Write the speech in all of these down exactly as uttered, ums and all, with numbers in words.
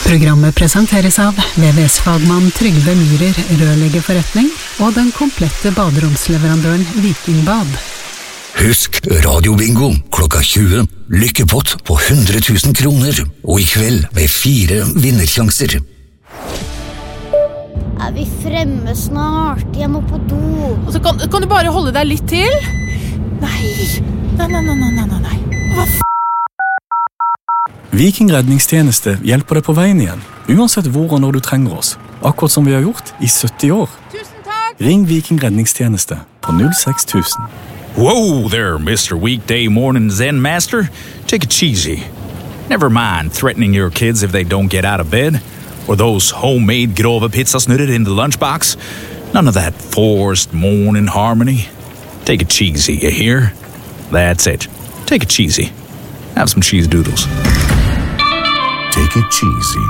Programmet presenteres av V V S-fagmann Trygve Myhrer, rørleggerforretning, og den komplette baderomsleverandøren Vikingbad. Husk radiobingo klokka tjue, lykkepott på hundre tusen kroner, og i kveld med fire vinnersjanser. Er vi fremme snart? Jeg må på do. Og så kan, kan du bare holde deg litt til? Nei, nei, nei, nei, nei, nei, nei. Hva f***? Viking redningstjeneste hjelper deg på veien igjen, uansett hvor og når du trenger oss. Akkurat som vi har gjort i sytti år. Tusen takk! Ring Viking redningstjeneste på null seks tusen. Whoa there, Mister Weekday Morning Zen Master. Take it cheesy. Never mind threatening your kids if they don't get out of bed, or those homemade grove pizzasnurrer in the lunchbox. None of that forced morning harmony. Take it cheesy, you hear? That's it. Take it cheesy. Have some cheese doodles. Take it cheesy.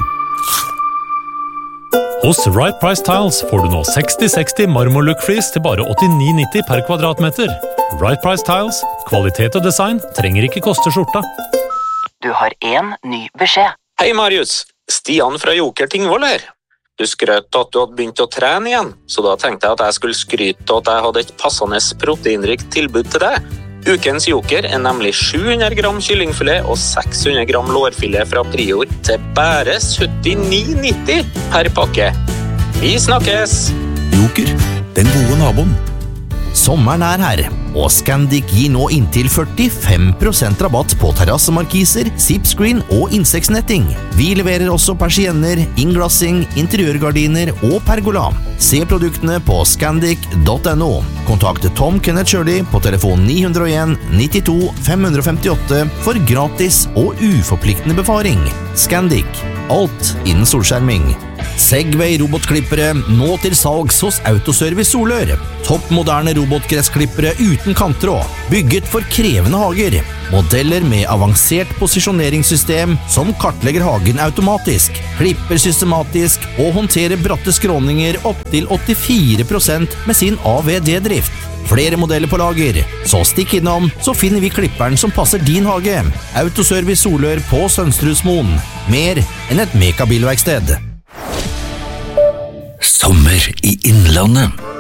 Hos Right Price Tiles får du nå seksti seksti marmorlook-flis til bare åttini nitti per kvadratmeter. Right Price Tiles, kvalitet og design trenger ikke koste skjorta. Du har en ny beskjed. Hei Marius, Stian fra Joker Tingvoll her. Du skrøt at du hadde begynt å trene igjen, så da tenkte jeg at jeg skulle skryte at jeg hadde et passende proteinrikt tilbud til deg. Ukens Joker er nemlig sju hundre gram kyllingfilet og seks hundre gram lårfilet fra Prior til bare syttini nitti per pakke. Vi snakkes! Joker, den gode naboen. Sommeren er her, og Scandic gir nå inntil førtifem prosent rabatt på terrassemarkiser, zipscreen og insektnetting. Vi leverer også persienner, innglassing, interiørgardiner og pergola. Se produktene på scandic punktum no. Kontakt Tom Kenneth Shirley på telefon ni null en nittito fem femtiåtte for gratis og uforpliktende befaring. Scandic, alt innen solskjerming. Segway robotklippere, nå til salgs hos Autoservice Solør. Toppmoderne robotgressklippere uten kanttråd, bygget for krevende hager. Modeller med avansert posisjoneringssystem som kartlegger hagen automatisk, klipper systematisk og håndterer bratte skråninger opp til åttifire prosent med sin A V D-drift. Flere modeller på lager, så stikk innom, så finner vi klipperen som passer din hage. Autoservice Solør på Sønstrusmoen. Mer enn et mekabilverksted. Sommer i Innlandet.